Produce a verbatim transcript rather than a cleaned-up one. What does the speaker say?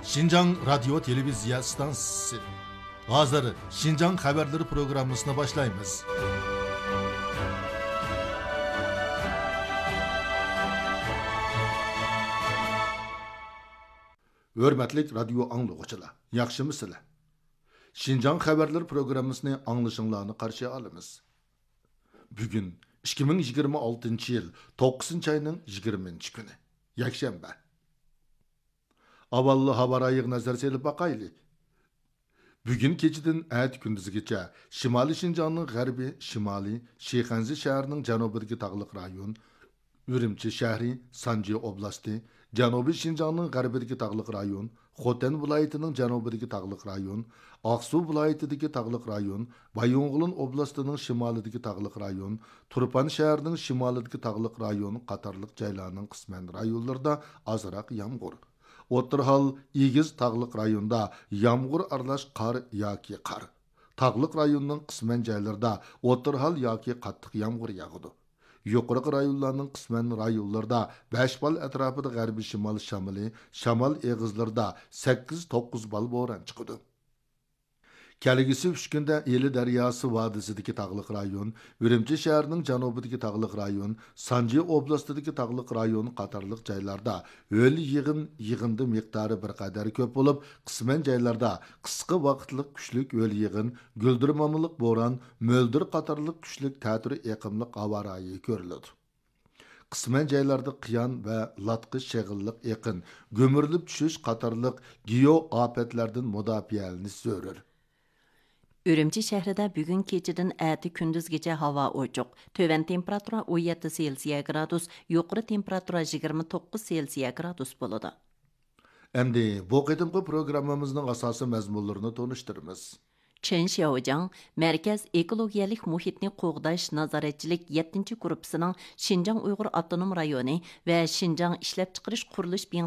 Şinjan Radyo Televizya Stansisi. Hazır Şinjan Haberleri programmasına başlayımız. Hörmetlik radyo anlıqçılar, yaxşımısınızlar? Şinjan Haberleri programmasını anlaşılığını karşıya alımız. Bugün ikki ming yigirma oltinchi yil to'qqizinchi ayning yigirmanchi kuni, yakshanba. Avallı habarayıq nazar selib baqayli. Bugün keçidin ət gündüzgacha Şimali Şinjanның g'arbiy, shimoliy, Shixanzi shahrining janubidagi tog'liq rayon, Ürümçi shahri, Sanji oblasti, Janubiy Şinjanның g'arbidagi tog'liq rayon, Xotan viloyatining janubidagi tog'liq rayon, Aqsu viloyatidagi tog'liq rayon, Bayonğulun oblastining shimolidagi tog'liq rayon, Turpan shahrining shimolidagi tog'liq rayon qatorliq joylarning qisman rayonlarida ozroq yomg'ir. O'tirhal Egiz tog'liq rayonda yomg'ir aralash qor yoki qor. Tog'liq rayonning qisman joylarida o'tirhal yoki qattiq yomg'ir yog'adi. Yuqorqi rayonlarning qisman rayonlarida besh bal atrofida g'arbiy shimol shamoli, shamol eg'izlarida sakkiz to'qqiz bal bo'ron chiqadi. Kelgisi uch kunda Eli daryosi vodisidagi tog'liq rayon, Ürümçi shahrining janubidagi tog'liq rayon, Sanji oblastidagi tog'liq rayon qatorliq joylarda o'l yig'in yig'indi miqdori bir qadar ko'p bo'lib, qisman joylarda qisqa vaqtlik kuchlik o'l yig'in, guldirmamliq bo'ron, mo'ldir qatorliq kuchlik ta'tir eqimliq havo rayi ko'riladi. Qisman joylarda qiyon va latqi shag'illiq eqin, go'mirilib tushish qatorliq geo ofatlardan mudofialanish zarur. Ürümçi şəhrində bugün keçidin əti gündüzgəcə hava ochuq. Tövən temperatura on yetti Selsiya gradus, yuqori temperatura yigirma to'qqiz Selsiya gradus bo'ladi. Endi bu qetimqi programmamızning asosiy mazmunlarini tonishtiramiz. Chen Xiaojiang, Mərkəz Ekologiyalik Muhitni Qoğdaş Nazaretçilik yettinchi gruppasining Şinjan Uyğur Avtonom rayoni və Şinjan İşləp Çıxırış Quruluş